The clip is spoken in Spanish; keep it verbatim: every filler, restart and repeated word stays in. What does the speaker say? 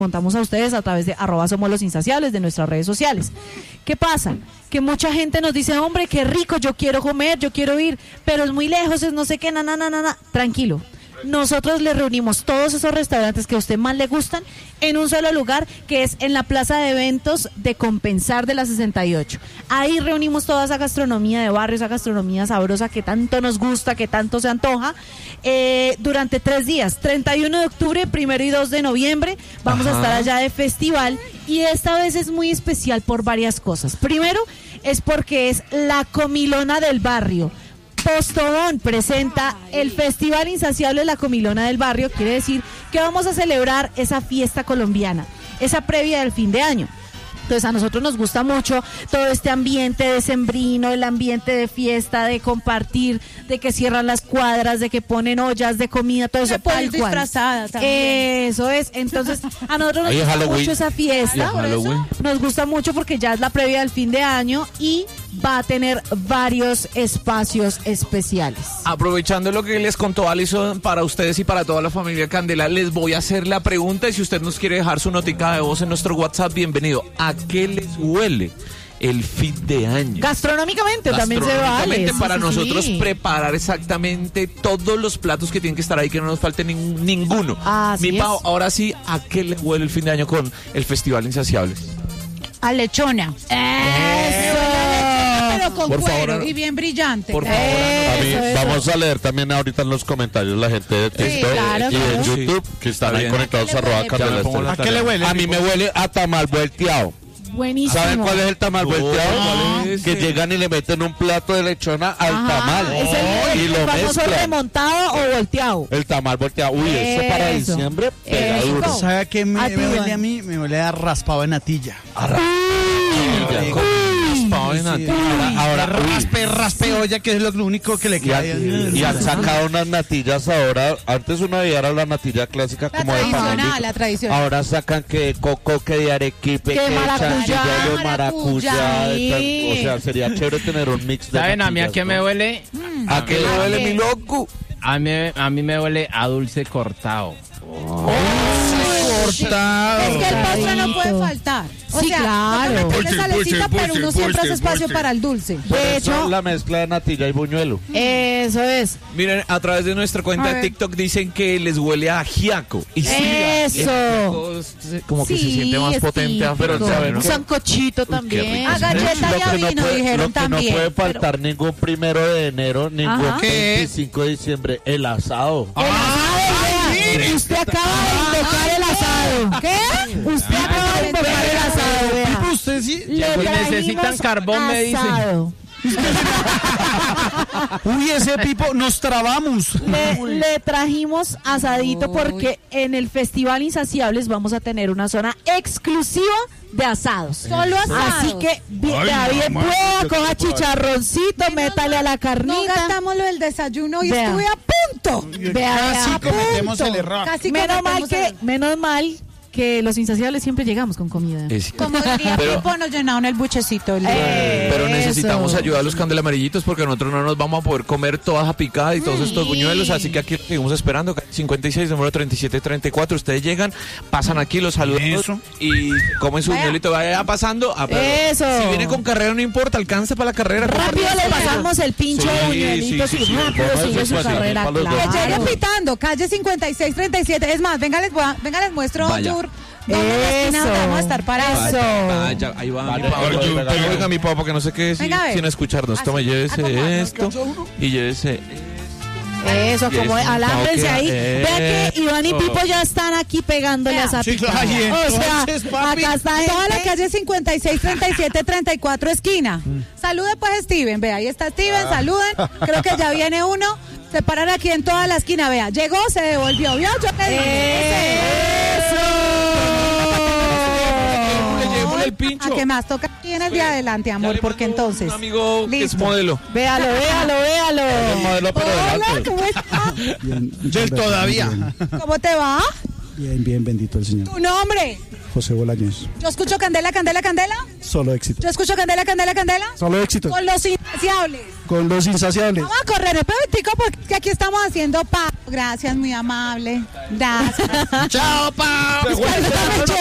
contamos a ustedes a través de arroba somos los insaciables de nuestras redes sociales. ¿Qué pasa? Que mucha gente nos dice, hombre, qué rico, yo quiero comer, yo quiero ir, pero es muy lejos, es no sé qué, na, na, na, na, na. Tranquilo. Nosotros le reunimos todos esos restaurantes que a usted más le gustan en un solo lugar, que es en la plaza de eventos de Compensar de la sesenta y ocho. Ahí reunimos toda esa gastronomía de barrio, esa gastronomía sabrosa que tanto nos gusta, que tanto se antoja, eh, durante tres días, treinta y uno de octubre, primero y dos de noviembre, vamos Ajá. a estar allá de festival, y esta vez es muy especial por varias cosas. Primero, es porque es la comilona del barrio. Postobón presenta el Festival Insaciable La Comilona del Barrio. Quiere decir que vamos a celebrar esa fiesta colombiana, esa previa del fin de año. Entonces a nosotros nos gusta mucho todo este ambiente decembrino, el ambiente de fiesta, de compartir, de que cierran las cuadras, de que ponen ollas de comida, todo eso tal cual. Disfrazada también. Eso es. Entonces a nosotros nos gusta Halloween. mucho esa fiesta. Por eso nos gusta mucho porque ya es la previa del fin de año y va a tener varios espacios especiales. Aprovechando lo que les contó Alison, para ustedes y para toda la familia Candela, les voy a hacer la pregunta, y si usted nos quiere dejar su notica de voz en nuestro WhatsApp, bienvenido. ¿A qué les huele el fin de año? Gastronómicamente también se vale. Para sí, nosotros sí. preparar exactamente todos los platos que tienen que estar ahí, que no nos falte nin- ninguno. Así Mi Pau, es. ahora sí, ¿a qué le huele el fin de año con el Festival Insaciables? A lechona. ¡Eso! Pero con Por cuero favor, y bien brillante. Por favor, A mí, Eso, eso. vamos a leer también ahorita en los comentarios la gente de TikTok claro, y de claro. YouTube Sí. que están Está ahí bien. conectados ¿A qué le arroba huele? Candela Ya, pongo Estéreo. la ¿A qué le huele? A mí me huele a tamal volteado. Buenísimo. ¿Saben cuál es el tamal Oh, volteado? ¿cuál es Que ese? llegan y le meten un plato de lechona al Ajá, tamal es el, y el lo famoso mezclan. remontado o volteado. El tamal volteado. Uy, eso para Eso. diciembre pega Eso. duro. ¿Sabe a qué me, A ti, me huele Iván. a mí? Me huele a raspado de natilla. Ya, con- Raspado en Sí, natilla. Ahora, ahora uy. raspe, raspe olla, que es lo único que le Y, queda. han, y han sacado unas natillas ahora. Antes una veía era la natilla clásica La como de tradicional, panelito. la tradicional. Ahora sacan que de coco, que de arequipe, Que que de maracuyá, chanchilla, de maracuyá, maracuyá. de sí. tal- O sea, sería chévere tener un mix de ¿Saben a mí a natillas, qué me ¿no? huele? ¿A qué le ¿A huele qué? mi loco? A mí, a mí me huele a dulce cortado. Cortado. Es que el postre no puede faltar. O Sí, sea, claro. toca meterle Postre, salecita, postre, pero uno postre, siempre hace postre, espacio postre. para el dulce. Por De eso hecho, la mezcla de natilla y buñuelo. eso es. Miren, a través de nuestra cuenta A de ver. TikTok dicen que les huele a ajiaco. Y sí, Eso. el ajiaco es como que se Sí, siente más es potente, típico. pero saben, Un sancochito también. rico. A galleta Lo y a que no vino, puede- dijeron lo que también. no puede faltar ningún primero de enero, ningún Ajá. ¿Qué? veinticinco de diciembre, el asado. El asado, vea. Usted acaba de invocar el asado. ¿Qué? Usted acaba de invocar el asado, vea. Pipo, usted sí. Le Pues trajimos necesitan carbón, me dicen. asado. Uy, ese Pipo, nos trabamos. Le, le trajimos asadito Uy. porque en el Festival Insaciables vamos a tener una zona exclusiva de asados. Solo asados. Así que vi- Ay, vea bien mamá, pueda, qué coja rico. chicharroncito, métale a la No carnita. gastamos lo del desayuno y Vea. estuve a punto. Vea, vea, Casi a cometemos punto. el error. Casi Menos mal cometemos que, el- menos mal que los insaciables siempre llegamos con comida. Es- Como diría Pero- Pipo, nos llenaron el buchecito. El Eh, Pero Eso. necesitamos ayuda a los candelaamarillitos porque nosotros no nos vamos a poder comer toda esa picada y todos estos buñuelos, así que aquí seguimos esperando. cincuenta y seis, número treinta y siete treinta y cuatro. Ustedes llegan, pasan aquí, los saludan Eso. y comen su Vaya. buñuelito. Vaya pasando. Ah, pero Eso. Si viene con carrera, no importa, alcanza para la carrera. Rápido le pasamos el pincho Sí, de buñuelitos sí, sí, y sí. rápido Vamos a sigue su hacer así, carrera. para los dos. Que llegue Claro. pitando, calle cincuenta y seis treinta y siete. Es más, venga, les, voy a- venga, les muestro un Vaya. tour. ¿Dónde en la esquina Eso. donde vamos a estar parados? Eso. Vaya, ahí va Vale, mi papá. vale, vale, vale. Oiga, mi papá, que no sé qué es Venga, a ver. sin escucharnos. Así, Toma, llévese acomoda. esto y llévese. Eso, Y como eso, alhámbrense ok, ahí. Vea que Iván y eso. Pipo ya están aquí pegándole Vea. a esa Sí, claro, picada. y O sea, entonces, papi, acá está Toda la gente. calle cincuenta y seis treinta y siete treinta y cuatro esquina. Salude pues Steven, vea, ahí está Steven, saluden. Creo que ya viene uno. Se paran aquí en toda la esquina, vea. Llegó, se devolvió, ¿vio? Yo le dije. Llevémosle el pincho. ¿A qué más? Toca aquí en el día adelante, amor, Ya le porque mando entonces. Un amigo que es Listo. modelo. Véalo, véalo, véalo. El modelo, pero Hola, delante. ¿cómo está? Bien, muchas Del gracias, todavía. Bien, ¿Cómo te va? bien, bien, bendito el Señor. ¿Tu nombre? José Bolaños. Yo escucho Candela, Candela, Candela. Solo éxito. Yo escucho Candela, Candela, Candela. Solo éxito. Con los insaciables. Con los insaciables. Vamos a correr, espérate, porque aquí estamos haciendo pago. Gracias, muy amable. Gracias. Chao, Pau.